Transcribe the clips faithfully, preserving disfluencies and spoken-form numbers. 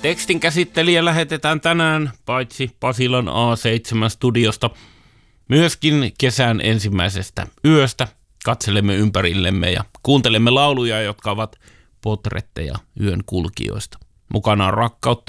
Tekstin käsittelijä lähetetään tänään paitsi Pasilan A seitsemän studiosta myöskin kesän ensimmäisestä yöstä. Katselemme ympärillemme ja kuuntelemme lauluja, jotka ovat potretteja yön kulkijoista. Mukana on rakkautta,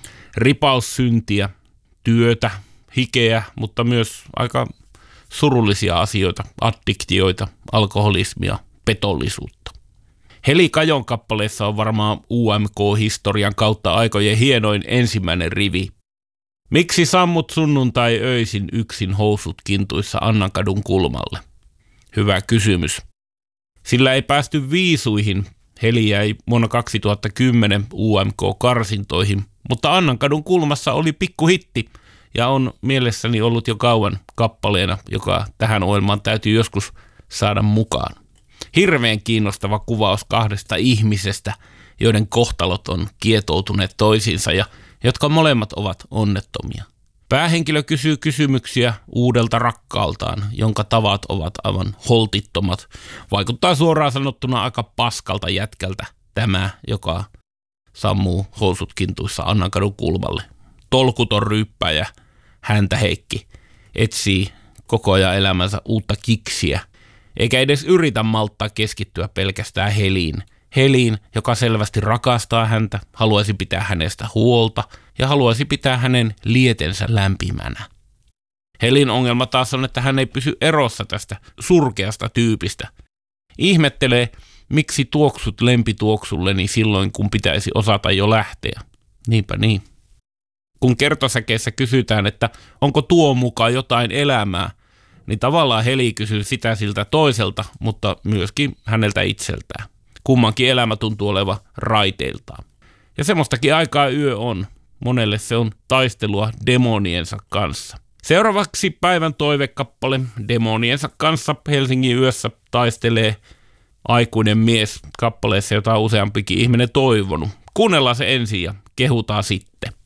ripaussyntiä, työtä, hikeä, mutta myös aika surullisia asioita, addiktioita, alkoholismia, petollisuutta. Heli Kajon kappaleessa on varmaan U M K-historian kautta aikojen hienoin ensimmäinen rivi. Miksi sammut sunnuntai öisin yksin housut kintuissa Annankadun kulmalle? Hyvä kysymys. Sillä ei päästy viisuihin. Heli jäi vuonna kaksituhattakymmenen U M K-karsintoihin, mutta Annankadun kulmassa oli pikkuhitti ja on mielessäni ollut jo kauan kappaleena, joka tähän ohjelmaan täytyy joskus saada mukaan. Hirveän kiinnostava kuvaus kahdesta ihmisestä, joiden kohtalot on kietoutuneet toisiinsa ja jotka molemmat ovat onnettomia. Päähenkilö kysyy kysymyksiä uudelta rakkaaltaan, jonka tavat ovat aivan holtittomat. Vaikuttaa suoraan sanottuna aika paskalta jätkältä tämä, joka sammuu housut kintuissa Annankadun kulmalle. Tolkuton ryyppäjä, häntä Heikki, etsii koko ajan elämänsä uutta kiksiä, eikä edes yritä malttaa keskittyä pelkästään Heliin. Heliin, joka selvästi rakastaa häntä, haluaisi pitää hänestä huolta ja haluaisi pitää hänen lietensä lämpimänä. Helin ongelma taas on, että hän ei pysy erossa tästä surkeasta tyypistä. Ihmettelee, miksi tuoksut lempituoksulleni silloin, kun pitäisi osata jo lähteä. Niinpä niin. Kun kertosäkeessä kysytään, että onko tuo mukaan jotain elämää, niin tavallaan Heli kysyy sitä siltä toiselta, mutta myöskin häneltä itseltään. Kummankin elämä tuntuu olevan raiteiltaan. Ja semmoistakin aikaa yö on. Monelle se on taistelua demoniensa kanssa. Seuraavaksi päivän toivekappale. Demoniensa kanssa Helsingin yössä taistelee aikuinen mies kappaleessa, jota on useampikin ihminen toivonut. Kuunnellaan se ensin ja kehutaan sitten.